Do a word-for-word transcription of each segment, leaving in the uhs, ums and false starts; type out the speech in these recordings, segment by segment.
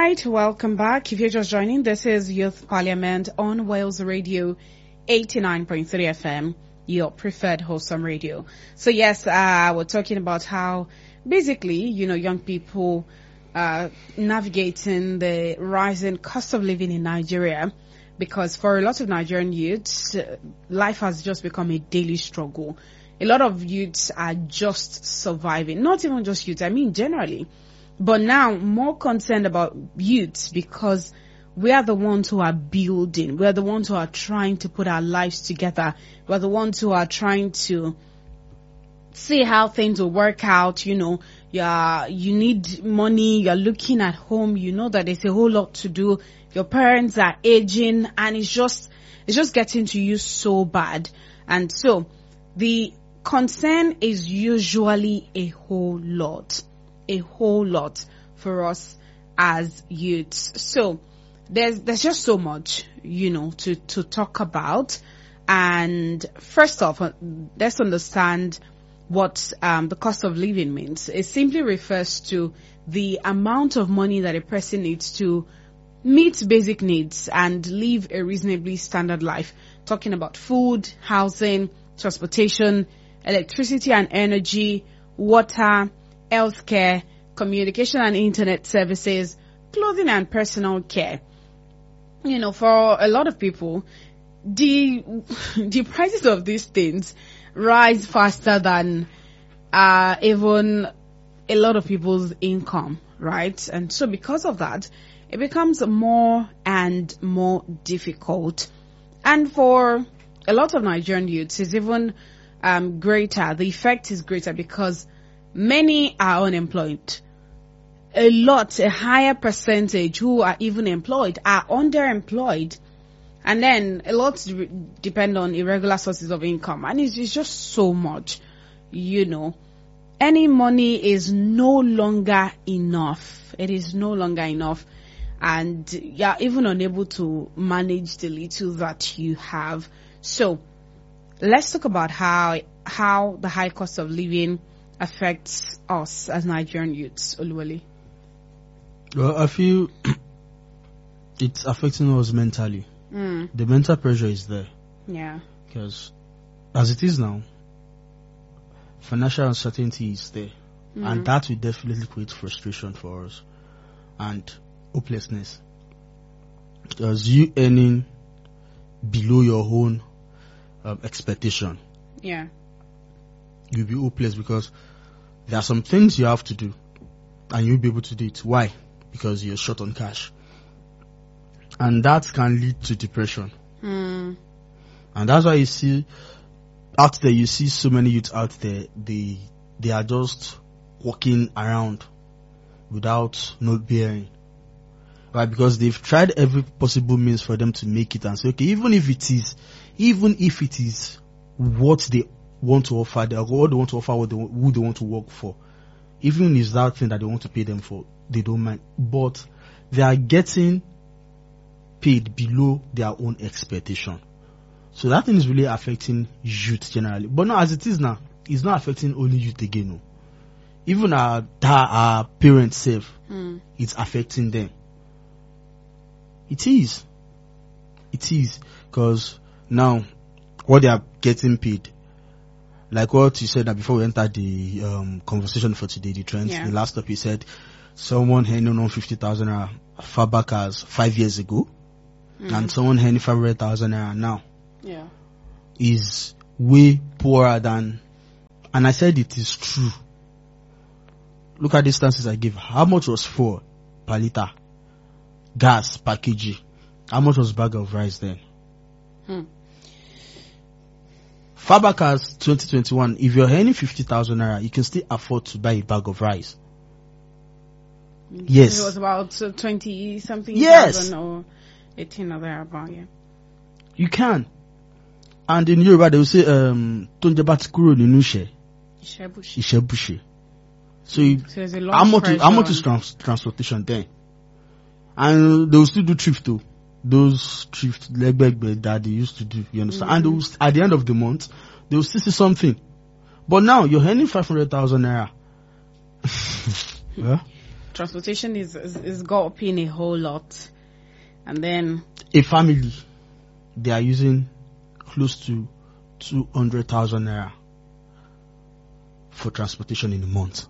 right, welcome back. If you're just joining, this is Youth Parliament on Wales Radio eighty-nine point three F M, your preferred wholesome radio. So yes, uh, we're talking about how basically, you know, young people uh, navigating the rising cost of living in Nigeria, because for a lot of Nigerian youths, uh, life has just become a daily struggle. A lot of youths are just surviving, not even just youths, I mean generally. But now more concerned about youths because we are the ones who are building. We are the ones who are trying to put our lives together. We are the ones who are trying to see how things will work out. You know, yeah, you need money. You're looking at home. You know that there's a whole lot to do. Your parents are aging, and it's just it's just getting to you so bad. And so the concern is usually a whole lot. a whole lot for us as youths. So there's there's just so much, you know, to, to talk about. And first off, let's understand what um, the cost of living means. It simply refers to the amount of money that a person needs to meet basic needs and live a reasonably standard life. Talking about food, housing, transportation, electricity and energy, water, healthcare, communication and internet services, clothing and personal care. You know, for a lot of people, the the prices of these things rise faster than uh, even a lot of people's income, right? And so because of that, it becomes more and more difficult. And for a lot of Nigerian youths, it's even um, greater. The effect is greater because many are unemployed. A lot, a higher percentage who are even employed are underemployed. And then a lot depend on irregular sources of income. And it's, it's just so much, you know. Any money is no longer enough. It is no longer enough. And you're even unable to manage the little that you have. So let's talk about how how the high cost of living affects us as Nigerian youths, Oluwole. Well, I feel it's affecting us mentally. Mm. The mental pressure is there. Yeah. Because as it is now, financial uncertainty is there. Mm. And that will definitely create frustration for us and hopelessness. Because you earning below your own um, expectation. Yeah. You'll be hopeless because there are some things you have to do and you'll be able to do it. Why? Because you're short on cash. And that can lead to depression. Mm. And that's why you see out there, you see so many youths out there, they they are just walking around without note bearing. Right? Because they've tried every possible means for them to make it and say, okay, even if it is, even if it is what they want to offer, they, what they want to offer, what they, who they want to work for, even if it's that thing that they want to pay them for, they don't mind. But they are getting paid below their own expectation. So that thing is really affecting youth generally. But now, as it is now, it's not affecting only youth again. No. Even our, our parents self, mm. it's affecting them. It is. It is. Because now, what they are getting paid, like what you said that before we entered the um, conversation for today, the trends, yeah. The last up you said, someone earning on fifty thousand naira far back as five years ago, mm. and someone earning five hundred thousand naira now, yeah, is way poorer than, and I said it is true. Look at the instances I give. How much was for per liter? Gas per kg. How much was bag of rice then? Hmm. Far back as twenty twenty-one, if you're earning fifty thousand naira, you can still afford to buy a bag of rice. Yes. It was about uh, twenty something yes. thousand or eighteen or thereabout, yeah. You can. And in Yoruba, they will say, um, Tonje bati kuro ninu ise. Ise bushe. So, you, so there's a lot how much, how much on. is trans- transportation there? And they will still do thrift too. Those thrift leg bag that they used to do, you understand? Mm-hmm. And they will, at the end of the month, they will still see something. But now, you're earning five hundred thousand naira. Yeah? transportation is, is, is got up in a whole lot. And then A family, they are using close to two hundred thousand naira for transportation in a month.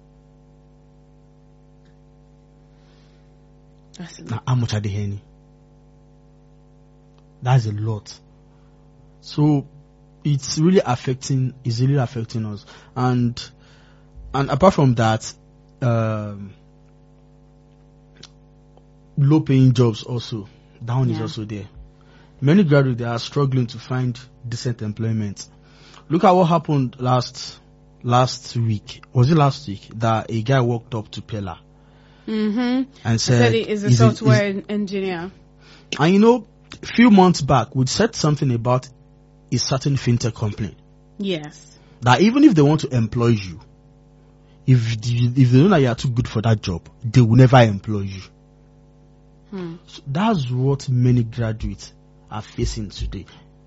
that's Now, how much are they earning? That's a lot. So it's really affecting. It's really affecting us. And and apart from that, um, low-paying jobs also. That one is Yeah. also there. Many graduates, they are struggling to find decent employment. Look at what happened last last week. Was it last week that a guy walked up to Pella Mm-hmm. and Said said, he is a "Is it- is- software engineer. And you know, a few months back, we said something about a certain fintech company Yes. that even if they want to employ you, if the, if they know that you are too good for that job, they will never employ you. Hmm. So that's what many graduates are facing today.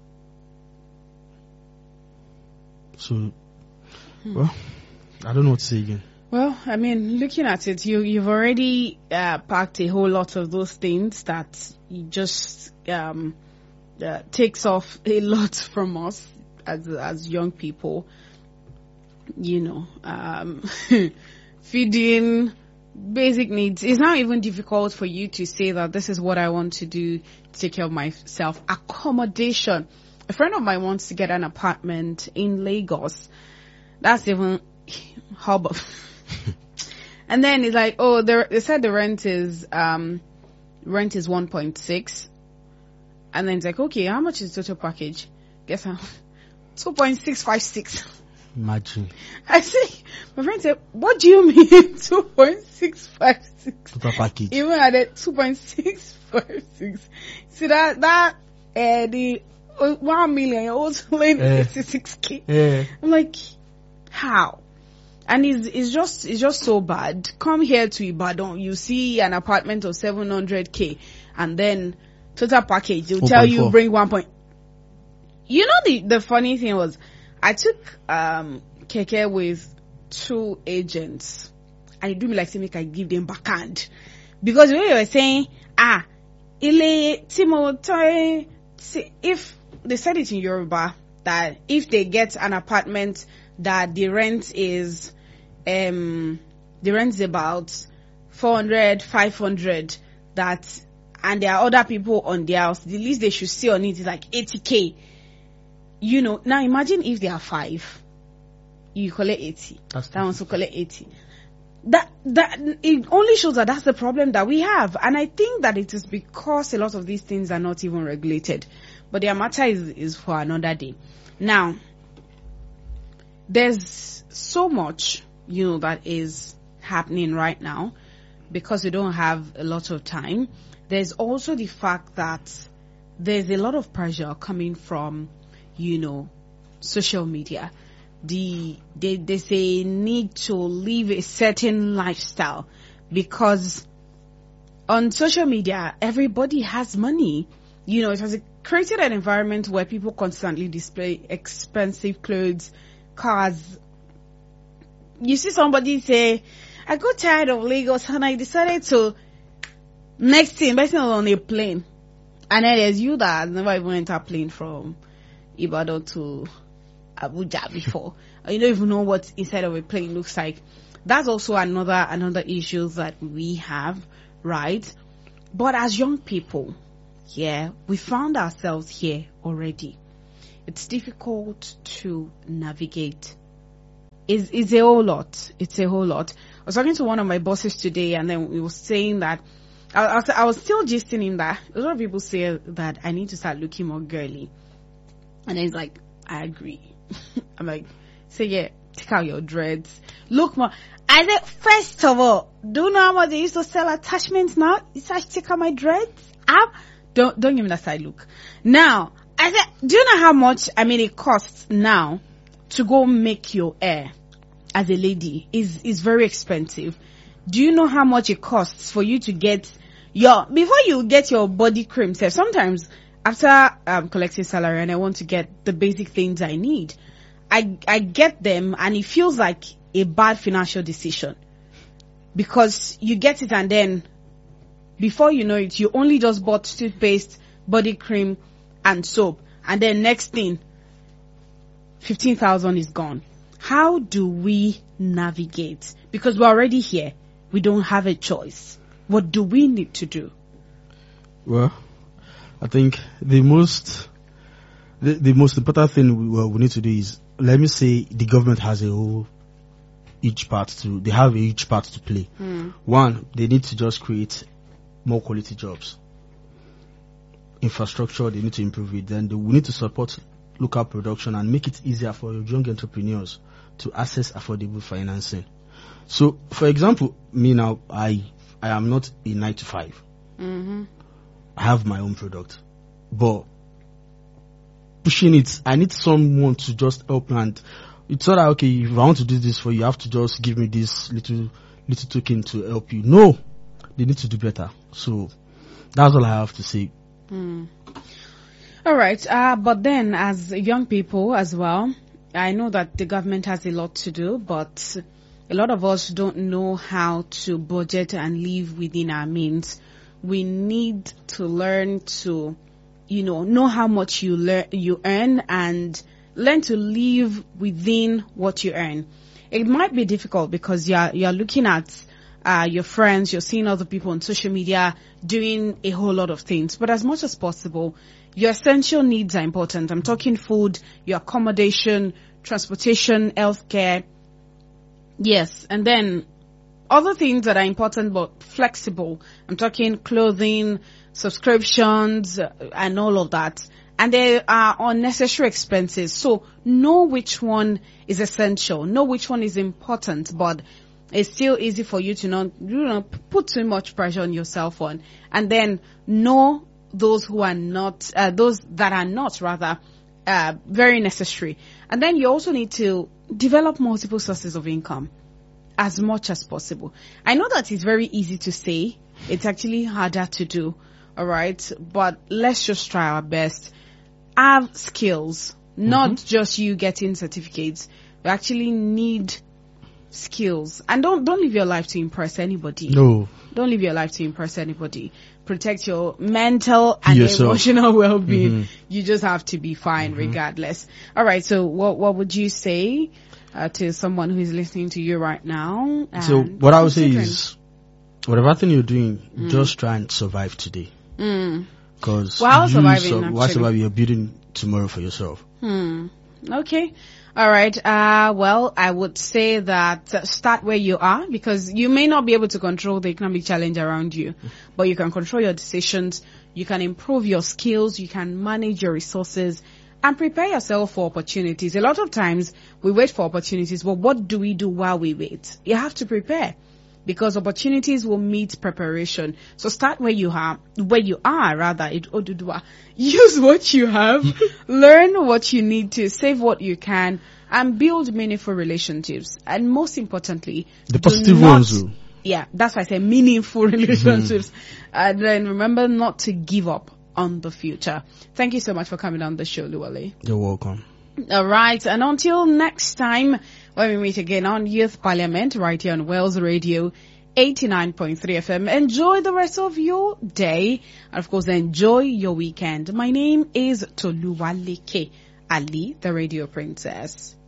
So, well, I don't know what to say again. Well, I mean, looking at it, you you've already uh, packed a whole lot of those things that you just um, uh, takes off a lot from us as as young people. You know, um, feeding, basic needs. It's not even difficult for you to say that this is what I want to do to take care of myself. Accommodation. A friend of mine wants to get an apartment in Lagos. That's even hub of. And then it's like, oh, they they said the rent is um rent is one point six, and then it's like, okay, how much is the total package? Guess how? two point six five six. Imagine. I see. My friend said, what do you mean two point six five six? Total package. Even at it two point six five six. See that that uh, the uh, one million you're also laying Eh. sixty-six K. Yeah. I'm like, how? And it's, it's just it's just so bad. Come here to Ibadan, you see an apartment of seven hundred K, and then total package, they'll tell you four. bring one point. You know, the, the funny thing was, I took um keke with two agents, and it do me like say make I give them backhand, because the way they were saying, ah, ile timo toy, if they said it in Yoruba that if they get an apartment that the rent is um the rent is about four hundred, five hundred, that, and there are other people on the house, the least they should see on it is like eighty K. You know, now imagine if there are five, you collect eighty. That's That one also collect eighty. That that it only shows that that's the problem that we have, and I think that it is because a lot of these things are not even regulated. But their matter is is for another day. Now, there's so much, you know, that is happening right now because we don't have a lot of time. There's also the fact that there's a lot of pressure coming from, you know, social media. The they they say need to live a certain lifestyle because on social media everybody has money. You know, it has created an environment where people constantly display expensive clothes, cars. You see somebody say, I got tired of Lagos and I decided to next thing, person on a plane. And then there's you that has never even entered a plane from Ibadan to Abuja before. You don't even know what inside of a plane looks like. That's also another another issue that we have, right? But as young people, yeah, we found ourselves here already. It's difficult to navigate. It's, it's a whole lot. It's a whole lot. I was talking to one of my bosses today, and then we were saying that I, I, was, I was still gisting him that a lot of people say that I need to start looking more girly. And he's like, I agree. I'm like, say, yeah, take out your dreads. Look more. I said, first of all, do you know how much they used to sell attachments now? You start to take out my dreads? Ah, don't, don't give me that side look. Now, I said, do you know how much, I mean, it costs now to go make your hair as a lady? Is is very expensive. Do you know how much it costs for you to get your, before you get your body cream set? Sometimes after um, collecting salary and I want to get the basic things I need, I I get them and it feels like a bad financial decision. because you get it and then before you know it, you only just bought toothpaste, body cream, and soap. And then next thing, fifteen thousand is gone. How do we navigate? Because we're already here. We don't have a choice. What do we need to do? Well, I think the most the, the most important thing we, well, we need to do is, let me say, the government has a whole each part to they have a huge part to play. Mm. One, they need to just create more quality jobs. Infrastructure, they need to improve it. Then they, we need to support local production and make it easier for young entrepreneurs to access affordable financing. So, for example, me now, I I am not a nine to five. Mm-hmm. I have my own product, but pushing it, I need someone to just help me. And it's not like, okay, if I want to do this for you, you have to just give me this little little token to help you. No, they need to do better. So that's all I have to say. Mm. All right, uh, but then as young people as well, I know that the government has a lot to do, but a lot of us don't know how to budget and live within our means. We need to learn to, you know, know how much you learn, you earn, and learn to live within what you earn. It might be difficult because you're you're looking at uh, your friends, you're seeing other people on social media doing a whole lot of things. But as much as possible, your essential needs are important. I'm talking food, your accommodation, transportation, healthcare. Yes, and then other things that are important but flexible. I'm talking clothing, subscriptions, uh, and all of that. And there are unnecessary expenses. So know which one is essential. Know which one is important, but it's still easy for you to not, you know, put too much pressure on yourself on. And then know those who are not, uh, those that are not rather, uh, very necessary. And then you also need to develop multiple sources of income as much as possible. I know that it's very easy to say. It's actually harder to do. All right. But let's just try our best. Have skills, not mm-hmm. just you getting certificates. You actually need skills. And don't, don't live your life to impress anybody. No. Don't live your life to impress anybody. Protect your mental and Yourself. emotional well-being. Mm-hmm. You just have to be fine mm-hmm. regardless. All right. So what, what would you say uh, to someone who is listening to you right now? So what I would say is, whatever thing you're doing, mm. just try and survive today. Mm. Because while you surviving, sur- actually. while surviving, you're building tomorrow for yourself. Hmm. Okay. All right. Uh, well, I would say that uh, start where you are, because you may not be able to control the economic challenge around you, but you can control your decisions. You can improve your skills. You can manage your resources and prepare yourself for opportunities. A lot of times we wait for opportunities, but what do we do while we wait? You have to prepare, because opportunities will meet preparation. So start where you are, where you are rather. It, use what you have, learn what you need to, save what you can, and build meaningful relationships. And most importantly, the positive not, ones. Yeah, that's why I say meaningful relationships. Mm-hmm. And then remember not to give up on the future. Thank you so much for coming on the show, Luwale. You're welcome. All right, and until next time, when we meet again on Youth Parliament, right here on Wales Radio eighty-nine point three F M. Enjoy the rest of your day, and of course, enjoy your weekend. My name is Toluwaleke Ali, the Radio Princess.